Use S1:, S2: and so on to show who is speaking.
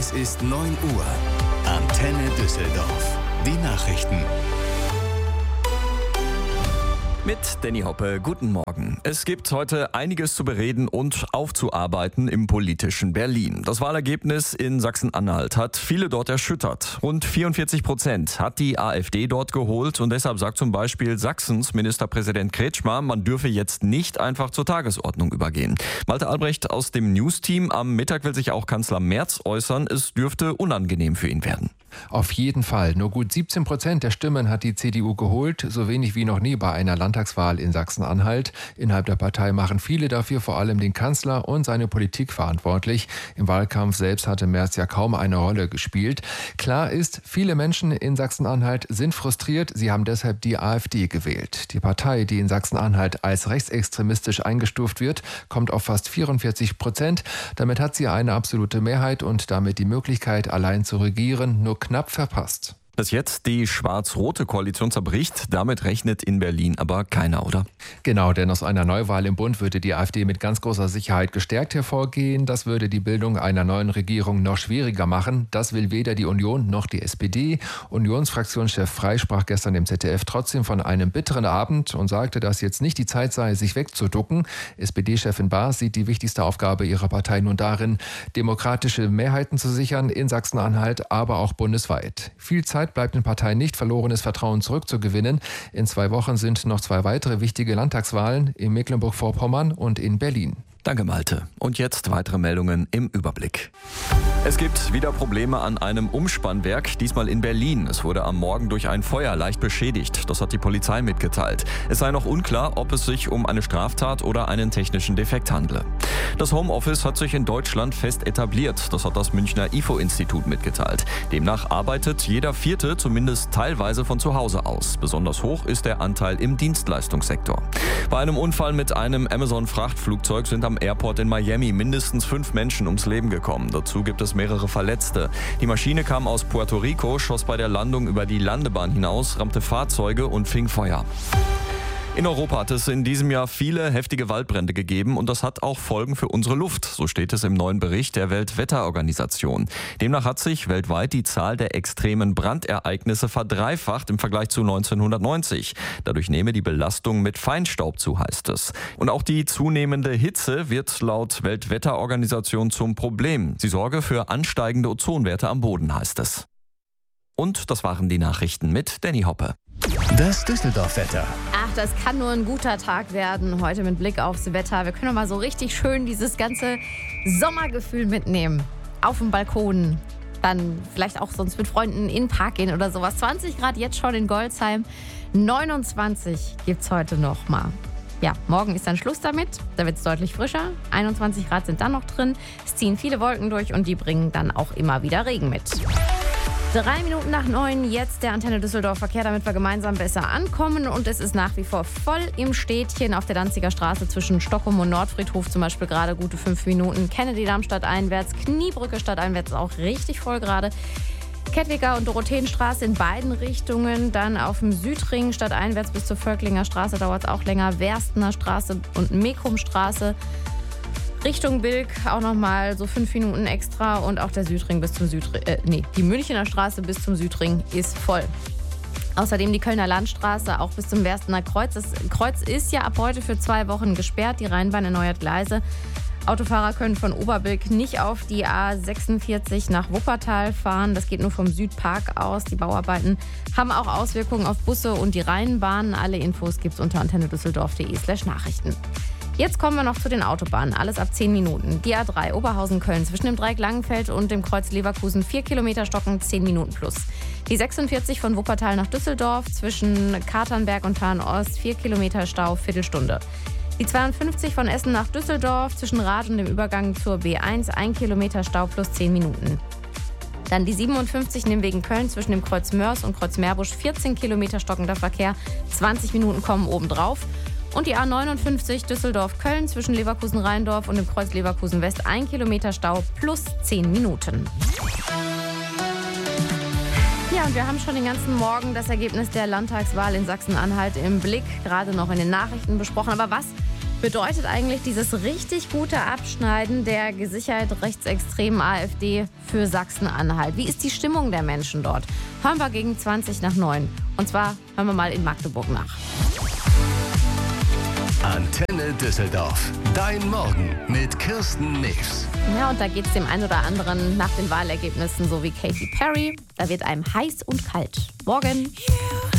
S1: Es ist 9 Uhr. Antenne Düsseldorf. Die Nachrichten.
S2: Mit Danny Hoppe, guten Morgen. Es gibt heute einiges zu bereden und aufzuarbeiten im politischen Berlin. Das Wahlergebnis in Sachsen-Anhalt hat viele dort erschüttert. Rund 44% hat die AfD dort geholt und deshalb sagt zum Beispiel Sachsens Ministerpräsident Kretschmer, man dürfe jetzt nicht einfach zur Tagesordnung übergehen. Malte Albrecht aus dem News-Team, am Mittag will sich auch Kanzler Merz äußern, es dürfte unangenehm für ihn werden.
S3: Auf jeden Fall. Nur gut 17% der Stimmen hat die CDU geholt, so wenig wie noch nie bei einer Landtagswahl in Sachsen-Anhalt. Innerhalb der Partei machen viele dafür vor allem den Kanzler und seine Politik verantwortlich. Im Wahlkampf selbst hatte Merz ja kaum eine Rolle gespielt. Klar ist, viele Menschen in Sachsen-Anhalt sind frustriert. Sie haben deshalb die AfD gewählt. Die Partei, die in Sachsen-Anhalt als rechtsextremistisch eingestuft wird, kommt auf fast 44%. Damit hat sie eine absolute Mehrheit und damit die Möglichkeit, allein zu regieren, nur knapp verpasst.
S2: Dass jetzt die schwarz-rote Koalition zerbricht, damit rechnet in Berlin aber keiner, oder?
S3: Genau, denn aus einer Neuwahl im Bund würde die AfD mit ganz großer Sicherheit gestärkt hervorgehen. Das würde die Bildung einer neuen Regierung noch schwieriger machen. Das will weder die Union noch die SPD. Unionsfraktionschef Frey sprach gestern im ZDF trotzdem von einem bitteren Abend und sagte, dass jetzt nicht die Zeit sei, sich wegzuducken. SPD-Chefin Baas sieht die wichtigste Aufgabe ihrer Partei nun darin, demokratische Mehrheiten zu sichern in Sachsen-Anhalt, aber auch bundesweit. Viel Zeit bleibt den Parteien nicht, verlorenes Vertrauen zurückzugewinnen. In 2 Wochen sind noch 2 weitere wichtige Landtagswahlen in Mecklenburg-Vorpommern und in Berlin.
S2: Danke, Malte. Und jetzt weitere Meldungen im Überblick. Es gibt wieder Probleme an einem Umspannwerk, diesmal in Berlin. Es wurde am Morgen durch ein Feuer leicht beschädigt. Das hat die Polizei mitgeteilt. Es sei noch unklar, ob es sich um eine Straftat oder einen technischen Defekt handle. Das Homeoffice hat sich in Deutschland fest etabliert. Das hat das Münchner IFO-Institut mitgeteilt. Demnach arbeitet jeder Vierte zumindest teilweise von zu Hause aus. Besonders hoch ist der Anteil im Dienstleistungssektor. Bei einem Unfall mit einem Amazon-Frachtflugzeug sind am Airport in Miami mindestens 5 Menschen ums Leben gekommen. Dazu gibt es mehrere Verletzte. Die Maschine kam aus Puerto Rico, schoss bei der Landung über die Landebahn hinaus, rammte Fahrzeuge und fing Feuer. In Europa hat es in diesem Jahr viele heftige Waldbrände gegeben und das hat auch Folgen für unsere Luft. So steht es im neuen Bericht der Weltwetterorganisation. Demnach hat sich weltweit die Zahl der extremen Brandereignisse verdreifacht im Vergleich zu 1990. Dadurch nehme die Belastung mit Feinstaub zu, heißt es. Und auch die zunehmende Hitze wird laut Weltwetterorganisation zum Problem. Sie sorge für ansteigende Ozonwerte am Boden, heißt es. Und das waren die Nachrichten mit Danny Hoppe.
S1: Das Düsseldorf-Wetter.
S4: Ach, das kann nur ein guter Tag werden, heute mit Blick aufs Wetter. Wir können doch mal so richtig schön dieses ganze Sommergefühl mitnehmen. Auf dem Balkon, dann vielleicht auch sonst mit Freunden in den Park gehen oder sowas. 20 Grad jetzt schon in Goldsheim, 29 gibt's heute noch mal. Ja, morgen ist dann Schluss damit, da wird es deutlich frischer. 21 Grad sind dann noch drin, es ziehen viele Wolken durch und die bringen dann auch immer wieder Regen mit. 3 Minuten nach 9, jetzt der Antenne Düsseldorf Verkehr, damit wir gemeinsam besser ankommen. Und es ist nach wie vor voll im Städtchen auf der Danziger Straße zwischen Stockholm und Nordfriedhof, zum Beispiel gerade gute 5 Minuten. Kennedy-Damm stadteinwärts, Kniebrücke stadteinwärts auch richtig voll gerade. Kettwiger und Dorotheenstraße in beiden Richtungen. Dann auf dem Südring stadteinwärts bis zur Völklinger Straße dauert es auch länger. Werstener Straße und Mekrumstraße. Richtung Bilk auch nochmal so 5 Minuten extra und auch der Südring bis zum Südring, die Münchener Straße bis zum Südring ist voll. Außerdem die Kölner Landstraße auch bis zum Werstener Kreuz. Das Kreuz ist ja ab heute für 2 Wochen gesperrt, die Rheinbahn erneuert Gleise. Autofahrer können von Oberbilk nicht auf die A46 nach Wuppertal fahren. Das geht nur vom Südpark aus. Die Bauarbeiten haben auch Auswirkungen auf Busse und die Rheinbahn. Alle Infos gibt's unter antennedüsseldorf.de/Nachrichten. Jetzt kommen wir noch zu den Autobahnen. Alles ab 10 Minuten. Die A3 Oberhausen-Köln zwischen dem Dreieck Langenfeld und dem Kreuz Leverkusen 4 Kilometer stocken, 10 Minuten plus. Die 46 von Wuppertal nach Düsseldorf zwischen Katernberg und Tarn-Ost 4 Kilometer Stau, Viertelstunde. Die 52 von Essen nach Düsseldorf zwischen Rath und dem Übergang zur B1 1 Kilometer Stau plus 10 Minuten. Dann die 57 Nimwegen-Köln zwischen dem Kreuz Mörs und Kreuz Meerbusch 14 Kilometer stockender Verkehr, 20 Minuten kommen obendrauf. Und die A59 Düsseldorf-Köln zwischen Leverkusen-Rheindorf und dem Kreuz Leverkusen-West 1 Kilometer Stau plus 10 Minuten. Ja, und wir haben schon den ganzen Morgen das Ergebnis der Landtagswahl in Sachsen-Anhalt im Blick, gerade noch in den Nachrichten besprochen. Aber was bedeutet eigentlich dieses richtig gute Abschneiden der gesichert rechtsextremen AfD für Sachsen-Anhalt? Wie ist die Stimmung der Menschen dort? Hören wir gegen 20:09. Und zwar hören wir mal in Magdeburg nach.
S1: Antenne Düsseldorf. Dein Morgen mit Kirsten News.
S4: Ja, und da geht es dem einen oder anderen nach den Wahlergebnissen so wie Katy Perry. Da wird einem heiß und kalt. Morgen.